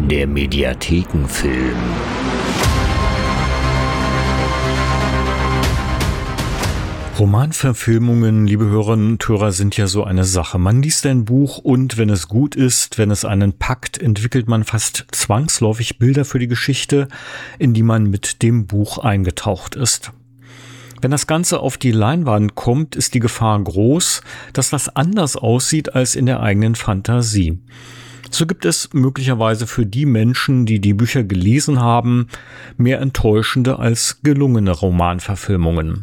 Der Mediathekenfilm. Romanverfilmungen, liebe Hörerinnen und Hörer, sind ja so eine Sache. Man liest ein Buch und wenn es gut ist, wenn es einen packt, entwickelt man fast zwangsläufig Bilder für die Geschichte, in die man mit dem Buch eingetaucht ist. Wenn das Ganze auf die Leinwand kommt, ist die Gefahr groß, dass das anders aussieht als in der eigenen Fantasie. So gibt es möglicherweise für die Menschen, die die Bücher gelesen haben, mehr enttäuschende als gelungene Romanverfilmungen.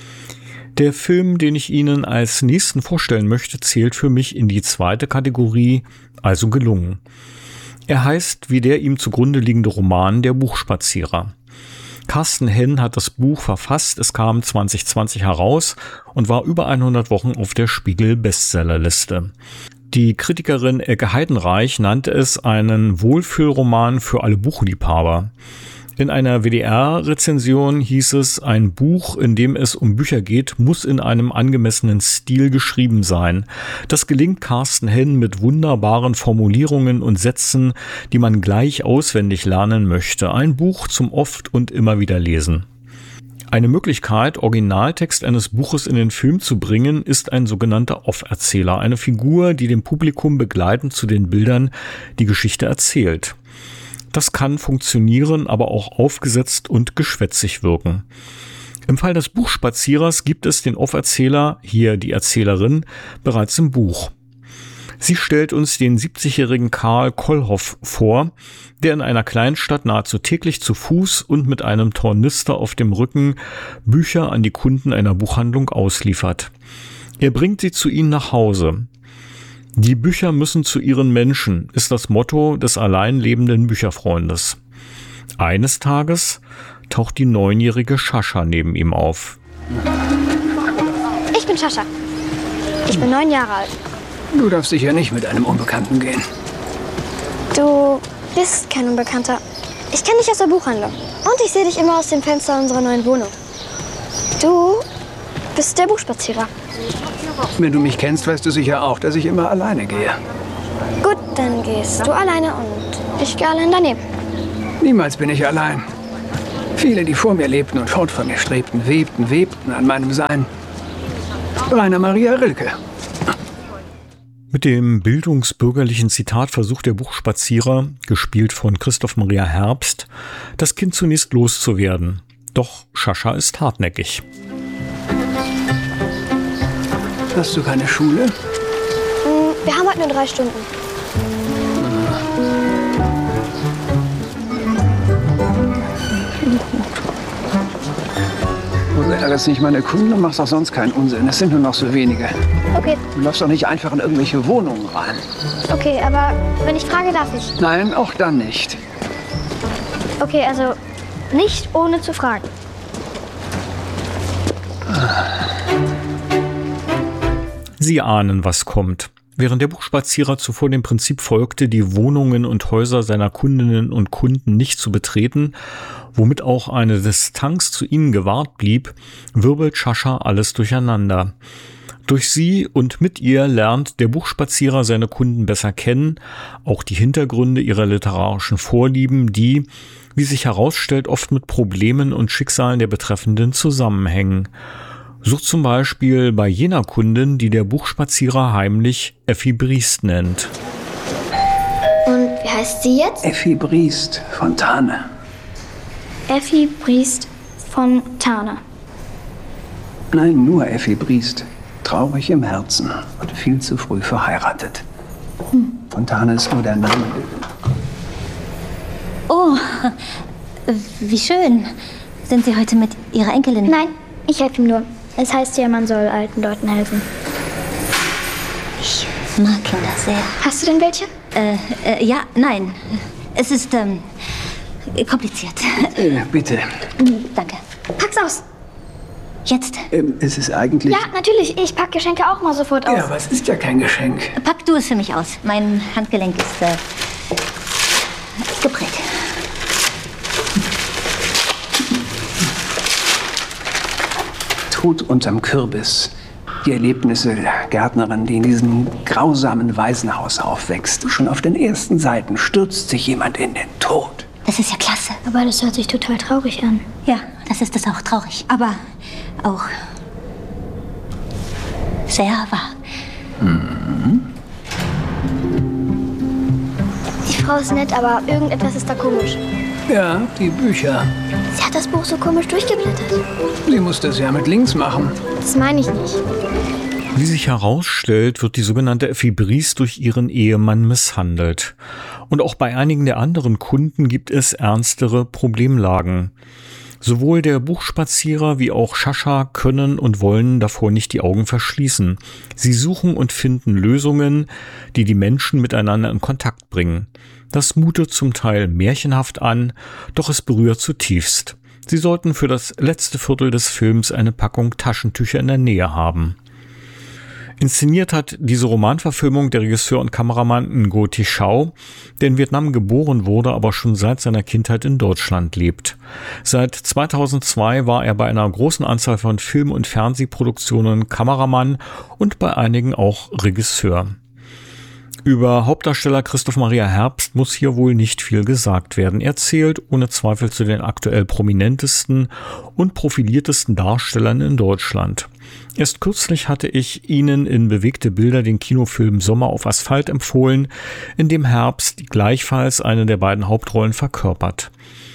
Der Film, den ich Ihnen als nächsten vorstellen möchte, zählt für mich in die zweite Kategorie, also gelungen. Er heißt wie der ihm zugrunde liegende Roman Der Buchspazierer. Carsten Henn hat das Buch verfasst, es kam 2020 heraus und war über 100 Wochen auf der Spiegel-Bestsellerliste. Die Kritikerin Elke Heidenreich nannte es einen Wohlfühlroman für alle Buchliebhaber. In einer WDR-Rezension hieß es, ein Buch, in dem es um Bücher geht, muss in einem angemessenen Stil geschrieben sein. Das gelingt Carsten Henn mit wunderbaren Formulierungen und Sätzen, die man gleich auswendig lernen möchte. Ein Buch zum oft und immer wieder lesen. Eine Möglichkeit, Originaltext eines Buches in den Film zu bringen, ist ein sogenannter Off-Erzähler, eine Figur, die dem Publikum begleitend zu den Bildern die Geschichte erzählt. Das kann funktionieren, aber auch aufgesetzt und geschwätzig wirken. Im Fall des Buchspazierers gibt es den Off-Erzähler, hier die Erzählerin, bereits im Buch. Sie stellt uns den 70-jährigen Karl Kollhoff vor, der in einer Kleinstadt nahezu täglich zu Fuß und mit einem Tornister auf dem Rücken Bücher an die Kunden einer Buchhandlung ausliefert. Er bringt sie zu ihnen nach Hause. Die Bücher müssen zu ihren Menschen, ist das Motto des allein lebenden Bücherfreundes. Eines Tages taucht die 9-jährige Sascha neben ihm auf. Ich bin Sascha. Ich bin 9 Jahre alt. Du darfst sicher nicht mit einem Unbekannten gehen. Du bist kein Unbekannter. Ich kenne dich aus der Buchhandlung. Und ich sehe dich immer aus dem Fenster unserer neuen Wohnung. Du bist der Buchspazierer. Wenn du mich kennst, weißt du sicher auch, dass ich immer alleine gehe. Gut, dann gehst du alleine und ich gehe allein daneben. Niemals bin ich allein. Viele, die vor mir lebten und fort von mir strebten, webten an meinem Sein. Rainer Maria Rilke. Mit dem bildungsbürgerlichen Zitat versucht der Buchspazierer, gespielt von Christoph Maria Herbst, das Kind zunächst loszuwerden. Doch Sascha ist hartnäckig. Hast du keine Schule? Wir haben heute nur 3 Stunden. Du ärgerst nicht meine Kunden und machst auch sonst keinen Unsinn. Es sind nur noch so wenige. Okay. Du läufst doch nicht einfach in irgendwelche Wohnungen rein. Okay, aber wenn ich frage, darf ich? Nein, auch dann nicht. Okay, also nicht ohne zu fragen. Sie ahnen, was kommt. Während der Buchspazierer zuvor dem Prinzip folgte, die Wohnungen und Häuser seiner Kundinnen und Kunden nicht zu betreten, womit auch eine Distanz zu ihnen gewahrt blieb, wirbelt Sascha alles durcheinander. Durch sie und mit ihr lernt der Buchspazierer seine Kunden besser kennen, auch die Hintergründe ihrer literarischen Vorlieben, die, wie sich herausstellt, oft mit Problemen und Schicksalen der Betreffenden zusammenhängen. So zum Beispiel bei jener Kundin, die der Buchspazierer heimlich Effi Briest nennt. Und wie heißt sie jetzt? Effi Briest Fontane. Effi Briest Fontane. Nein, nur Effi Briest. Traurig im Herzen und viel zu früh verheiratet. Fontane ist nur der Name. Oh, wie schön. Sind Sie heute mit Ihrer Enkelin? Nein, ich helfe ihm nur. Es heißt ja, man soll alten Leuten helfen. Ich mag Kinder sehr. Hast du denn welche? Ja, nein. Es ist, kompliziert. Bitte. Danke. Pack's aus. Jetzt. Es ist eigentlich... Ja, natürlich. Ich pack Geschenke auch mal sofort aus. Ja, aber es ist ja kein Geschenk. Pack du es für mich aus. Mein Handgelenk ist, geprägt. Tod unterm Kürbis. Die Erlebnisse der Gärtnerin, die in diesem grausamen Waisenhaus aufwächst. Schon auf den ersten Seiten stürzt sich jemand in den Tod. Das ist ja klasse. Aber das hört sich total traurig an. Ja, das ist es auch, traurig. Aber auch sehr wahr. Die Frau ist nett, aber irgendetwas ist da komisch. Ja, die Bücher. Sie hat das Buch so komisch durchgeblättert. Sie muss das ja mit links machen. Das meine ich nicht. Wie sich herausstellt, wird die sogenannte Effi Briest durch ihren Ehemann misshandelt. Und auch bei einigen der anderen Kunden gibt es ernstere Problemlagen. Sowohl der Buchspazierer wie auch Sascha können und wollen davor nicht die Augen verschließen. Sie suchen und finden Lösungen, die die Menschen miteinander in Kontakt bringen. Das mutet zum Teil märchenhaft an, doch es berührt zutiefst. Sie sollten für das letzte Viertel des Films eine Packung Taschentücher in der Nähe haben. Inszeniert hat diese Romanverfilmung der Regisseur und Kameramann Ngo Thi Chau, der in Vietnam geboren wurde, aber schon seit seiner Kindheit in Deutschland lebt. Seit 2002 war er bei einer großen Anzahl von Film- und Fernsehproduktionen Kameramann und bei einigen auch Regisseur. Über Hauptdarsteller Christoph Maria Herbst muss hier wohl nicht viel gesagt werden. Er zählt ohne Zweifel zu den aktuell prominentesten und profiliertesten Darstellern in Deutschland. Erst kürzlich hatte ich Ihnen in Bewegte Bilder den Kinofilm Sommer auf Asphalt empfohlen, in dem Herbst gleichfalls eine der beiden Hauptrollen verkörpert.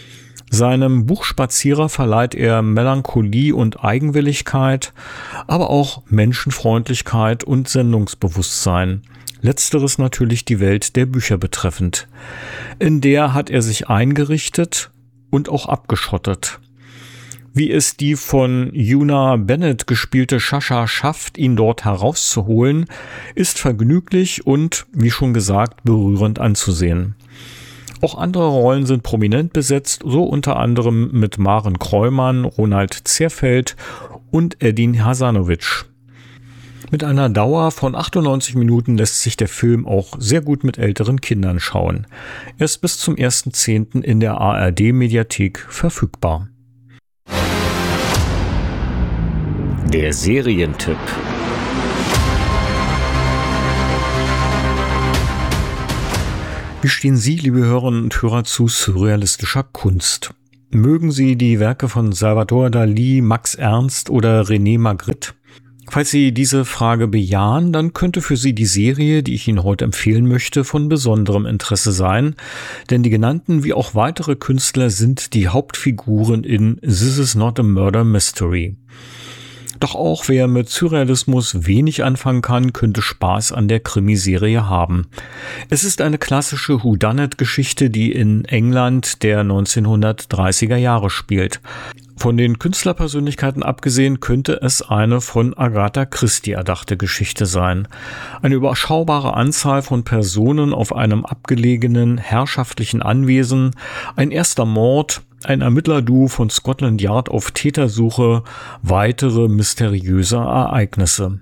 Seinem Buchspazierer verleiht er Melancholie und Eigenwilligkeit, aber auch Menschenfreundlichkeit und Sendungsbewusstsein. Letzteres natürlich die Welt der Bücher betreffend. In der hat er sich eingerichtet und auch abgeschottet. Wie es die von Una Bennett gespielte Sascha schafft, ihn dort herauszuholen, ist vergnüglich und, wie schon gesagt, berührend anzusehen. Auch andere Rollen sind prominent besetzt, so unter anderem mit Maren Kreumann, Ronald Zerfeld und Edin Hasanovic. Mit einer Dauer von 98 Minuten lässt sich der Film auch sehr gut mit älteren Kindern schauen. Er ist bis zum 1.10. in der ARD-Mediathek verfügbar. Der Serientipp. Wie stehen Sie, liebe Hörerinnen und Hörer, zu surrealistischer Kunst? Mögen Sie die Werke von Salvador Dalí, Max Ernst oder René Magritte? Falls Sie diese Frage bejahen, dann könnte für Sie die Serie, die ich Ihnen heute empfehlen möchte, von besonderem Interesse sein, denn die genannten wie auch weitere Künstler sind die Hauptfiguren in This Is Not a Murder Mystery. Doch auch wer mit Surrealismus wenig anfangen kann, könnte Spaß an der Krimiserie haben. Es ist eine klassische Whodunit-Geschichte, die in England der 1930er Jahre spielt. Von den Künstlerpersönlichkeiten abgesehen könnte es eine von Agatha Christie erdachte Geschichte sein. Eine überschaubare Anzahl von Personen auf einem abgelegenen herrschaftlichen Anwesen, ein erster Mord, ein Ermittlerduo von Scotland Yard auf Tätersuche, weitere mysteriöse Ereignisse.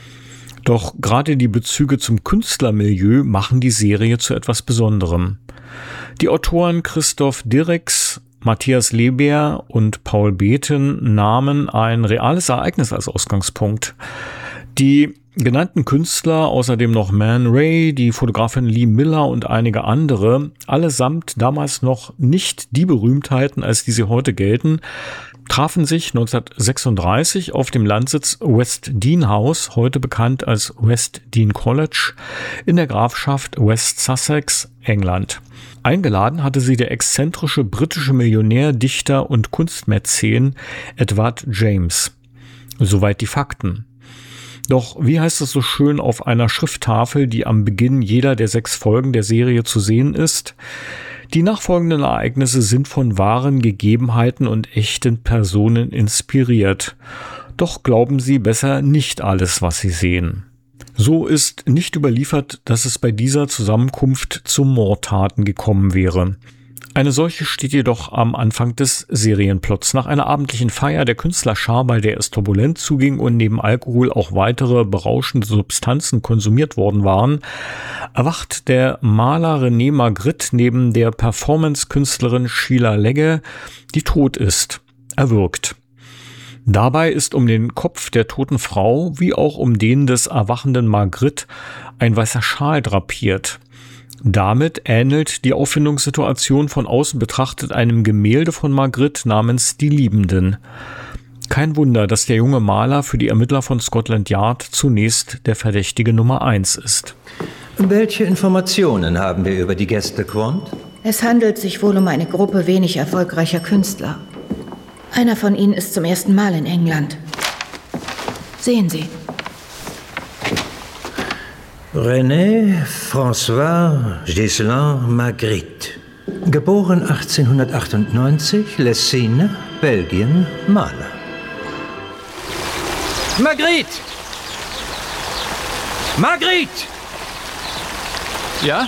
Doch gerade die Bezüge zum Künstlermilieu machen die Serie zu etwas Besonderem. Die Autoren Christoph Direks, Matthias Leber und Paul Beten nahmen ein reales Ereignis als Ausgangspunkt. Die genannten Künstler, außerdem noch Man Ray, die Fotografin Lee Miller und einige andere, allesamt damals noch nicht die Berühmtheiten, als die sie heute gelten, trafen sich 1936 auf dem Landsitz West Dean House, heute bekannt als West Dean College, in der Grafschaft West Sussex, England. Eingeladen hatte sie der exzentrische britische Millionär, Dichter und Kunstmäzen Edward James. Soweit die Fakten. Doch wie heißt es so schön auf einer Schrifttafel, die am Beginn jeder der 6 Folgen der Serie zu sehen ist? Die nachfolgenden Ereignisse sind von wahren Gegebenheiten und echten Personen inspiriert. Doch glauben Sie besser nicht alles, was Sie sehen. So ist nicht überliefert, dass es bei dieser Zusammenkunft zu Mordtaten gekommen wäre. Eine solche steht jedoch am Anfang des Serienplots. Nach einer abendlichen Feier der Künstlerschar, bei der es turbulent zuging und neben Alkohol auch weitere berauschende Substanzen konsumiert worden waren, erwacht der Maler René Magritte neben der Performance-Künstlerin Sheila Legge, die tot ist, erwürgt. Dabei ist um den Kopf der toten Frau wie auch um den des erwachenden Margritte ein weißer Schal drapiert. Damit ähnelt die Auffindungssituation von außen betrachtet einem Gemälde von Margritte namens Die Liebenden. Kein Wunder, dass der junge Maler für die Ermittler von Scotland Yard zunächst der Verdächtige Nummer 1 ist. Welche Informationen haben wir über die Gäste, Quant? Es handelt sich wohl um eine Gruppe wenig erfolgreicher Künstler. Einer von ihnen ist zum ersten Mal in England. Sehen Sie. René François Ghislain Magritte. Geboren 1898, Lessines, Belgien, Maler. Magritte! Magritte! Ja?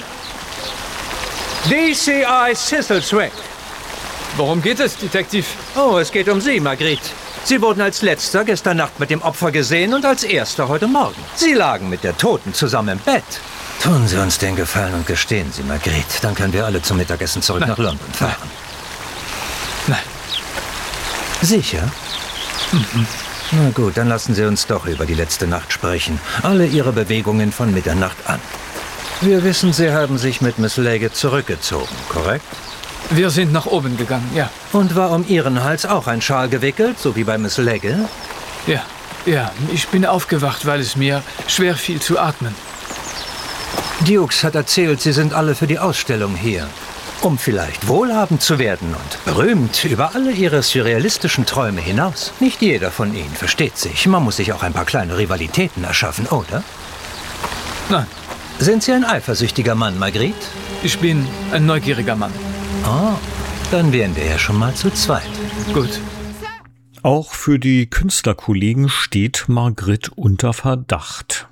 DCI Thistlethwaite. Worum geht es, Detektiv? Oh, es geht um Sie, Magritte. Sie wurden als Letzter gestern Nacht mit dem Opfer gesehen und als Erster heute Morgen. Sie lagen mit der Toten zusammen im Bett. Tun Sie uns den Gefallen und gestehen Sie, Magritte. Dann können wir alle zum Mittagessen zurück nach London fahren. Nein. Sicher? Mhm. Na gut, dann lassen Sie uns doch über die letzte Nacht sprechen. Alle Ihre Bewegungen von Mitternacht an. Wir wissen, Sie haben sich mit Miss Leggett zurückgezogen, korrekt? Wir sind nach oben gegangen, ja. Und war um Ihren Hals auch ein Schal gewickelt, so wie bei Miss Leggett? Ja. Ich bin aufgewacht, weil es mir schwer fiel zu atmen. Dukes hat erzählt, Sie sind alle für die Ausstellung hier. Um vielleicht wohlhabend zu werden und berühmt über alle Ihre surrealistischen Träume hinaus. Nicht jeder von Ihnen versteht sich. Man muss sich auch ein paar kleine Rivalitäten erschaffen, oder? Nein. Sind Sie ein eifersüchtiger Mann, Magritte? Ich bin ein neugieriger Mann. Oh, dann wären wir ja schon mal zu zweit. Gut. Auch für die Künstlerkollegen steht Margritte unter Verdacht.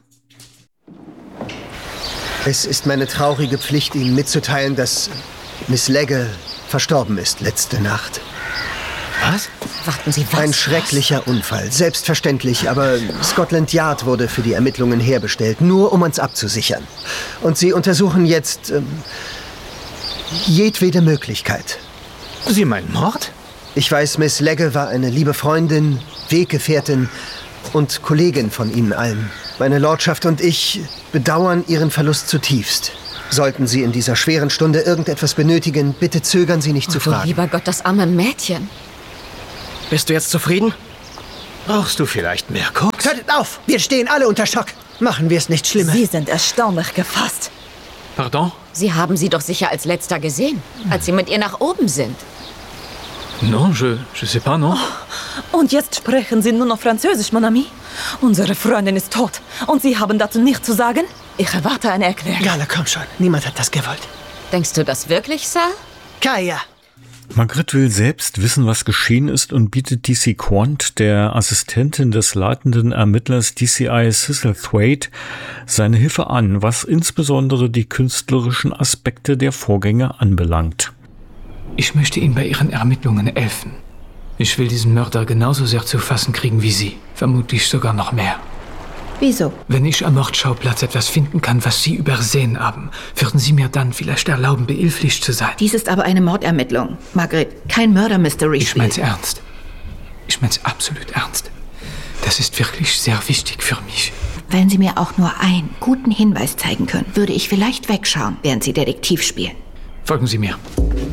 Es ist meine traurige Pflicht, Ihnen mitzuteilen, dass Miss Leggett verstorben ist letzte Nacht. Was? Warten Sie, was? Ein schrecklicher Unfall, selbstverständlich, aber Scotland Yard wurde für die Ermittlungen herbestellt, nur um uns abzusichern. Und sie untersuchen jetzt jedwede Möglichkeit. Sie meinen Mord? Ich weiß, Miss Leggett war eine liebe Freundin, Weggefährtin und Kollegin von Ihnen allen. Meine Lordschaft und ich bedauern Ihren Verlust zutiefst. Sollten Sie in dieser schweren Stunde irgendetwas benötigen, bitte zögern Sie nicht zu fragen. Lieber Gott, das arme Mädchen. Bist du jetzt zufrieden? Brauchst du vielleicht mehr Koks? Hört auf! Wir stehen alle unter Schock. Machen wir es nicht schlimmer. Sie sind erstaunlich gefasst. Pardon? Sie haben sie doch sicher als Letzter gesehen, als Sie mit ihr nach oben sind. Non, je sais pas, non. Und jetzt sprechen Sie nur noch Französisch, mon ami? Unsere Freundin ist tot. Und Sie haben dazu nichts zu sagen? Ich erwarte eine Erklärung. Gala, komm schon. Niemand hat das gewollt. Denkst du das wirklich, Sir? Kaya! Margritte will selbst wissen, was geschehen ist und bietet DC Quant, der Assistentin des leitenden Ermittlers DCI Thistlethwaite, seine Hilfe an, was insbesondere die künstlerischen Aspekte der Vorgänge anbelangt. Ich möchte Ihnen bei Ihren Ermittlungen helfen. Ich will diesen Mörder genauso sehr zu fassen kriegen wie Sie. Vermutlich sogar noch mehr. Wieso? Wenn ich am Mordschauplatz etwas finden kann, was Sie übersehen haben, würden Sie mir dann vielleicht erlauben, behilflich zu sein? Dies ist aber eine Mordermittlung. Margritte, kein Mörder-Mystery-Spiel. Ich mein's ernst. Ich mein's absolut ernst. Das ist wirklich sehr wichtig für mich. Wenn Sie mir auch nur einen guten Hinweis zeigen können, würde ich vielleicht wegschauen, während Sie Detektiv spielen. Folgen Sie mir.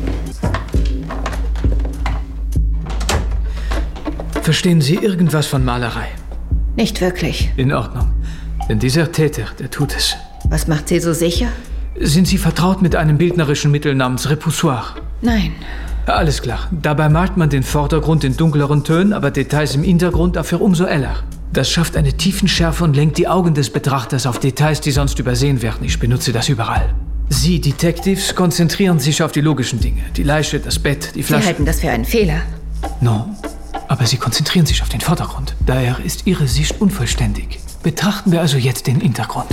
Verstehen Sie irgendwas von Malerei? Nicht wirklich. In Ordnung. Denn dieser Täter, der tut es. Was macht Sie so sicher? Sind Sie vertraut mit einem bildnerischen Mittel namens Repoussoir? Nein. Alles klar. Dabei malt man den Vordergrund in dunkleren Tönen, aber Details im Hintergrund dafür umso heller. Das schafft eine Tiefenschärfe und lenkt die Augen des Betrachters auf Details, die sonst übersehen werden. Ich benutze das überall. Sie, Detectives, konzentrieren sich auf die logischen Dinge. Die Leiche, das Bett, die Flasche. Sie halten das für einen Fehler. No. Aber Sie konzentrieren sich auf den Vordergrund. Daher ist Ihre Sicht unvollständig. Betrachten wir also jetzt den Hintergrund.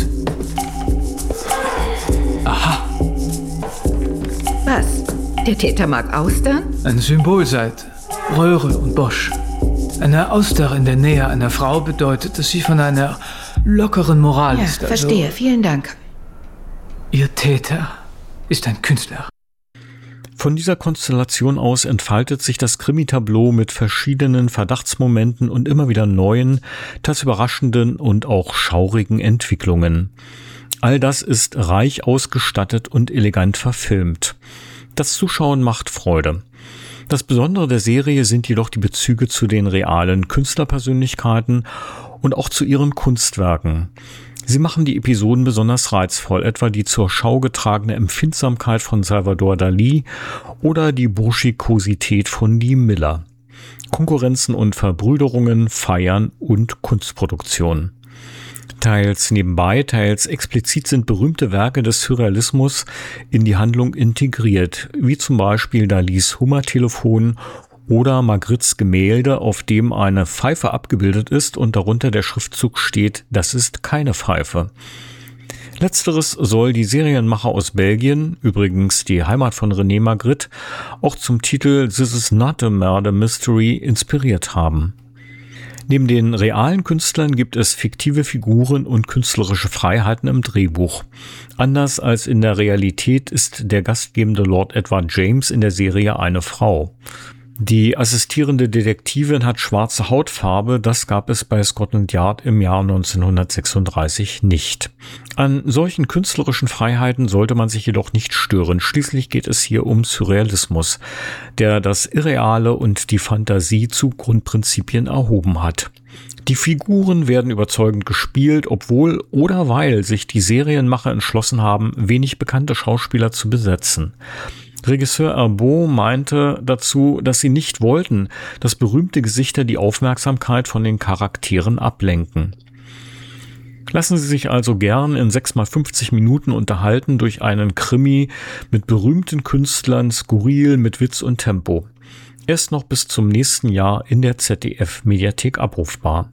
Aha. Was? Der Täter mag Austern? Ein Symbol seit Röhre und Bosch. Eine Auster in der Nähe einer Frau bedeutet, dass sie von einer lockeren Moral ist. Ja, verstehe. Also, vielen Dank. Ihr Täter ist ein Künstler. Von dieser Konstellation aus entfaltet sich das Krimi-Tableau mit verschiedenen Verdachtsmomenten und immer wieder neuen, teils überraschenden und auch schaurigen Entwicklungen. All das ist reich ausgestattet und elegant verfilmt. Das Zuschauen macht Freude. Das Besondere der Serie sind jedoch die Bezüge zu den realen Künstlerpersönlichkeiten und auch zu ihren Kunstwerken. Sie machen die Episoden besonders reizvoll, etwa die zur Schau getragene Empfindsamkeit von Salvador Dalí oder die Burschikosität von Lee Miller. Konkurrenzen und Verbrüderungen, Feiern und Kunstproduktion. Teils nebenbei, teils explizit sind berühmte Werke des Surrealismus in die Handlung integriert, wie zum Beispiel Dalís Hummertelefon oder Magrittes Gemälde, auf dem eine Pfeife abgebildet ist und darunter der Schriftzug steht, das ist keine Pfeife. Letzteres soll die Serienmacher aus Belgien, übrigens die Heimat von René Magritte, auch zum Titel This is not a murder mystery inspiriert haben. Neben den realen Künstlern gibt es fiktive Figuren und künstlerische Freiheiten im Drehbuch. Anders als in der Realität ist der gastgebende Lord Edward James in der Serie eine Frau. Die assistierende Detektivin hat schwarze Hautfarbe, das gab es bei Scotland Yard im Jahr 1936 nicht. An solchen künstlerischen Freiheiten sollte man sich jedoch nicht stören. Schließlich geht es hier um Surrealismus, der das Irreale und die Fantasie zu Grundprinzipien erhoben hat. Die Figuren werden überzeugend gespielt, obwohl oder weil sich die Serienmacher entschlossen haben, wenig bekannte Schauspieler zu besetzen. Regisseur Herbeau meinte dazu, dass sie nicht wollten, dass berühmte Gesichter die Aufmerksamkeit von den Charakteren ablenken. Lassen Sie sich also gern in 6x50 Minuten unterhalten durch einen Krimi mit berühmten Künstlern, skurril, mit Witz und Tempo. Er ist noch bis zum nächsten Jahr in der ZDF-Mediathek abrufbar.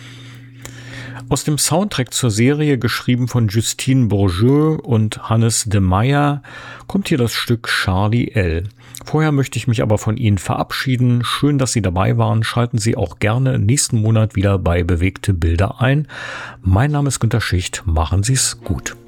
Aus dem Soundtrack zur Serie, geschrieben von Justine Bourgeois und Hannes de Meyer, kommt hier das Stück Charlie L. Vorher möchte ich mich aber von Ihnen verabschieden. Schön, dass Sie dabei waren. Schalten Sie auch gerne nächsten Monat wieder bei Bewegte Bilder ein. Mein Name ist Günter Schicht. Machen Sie es gut.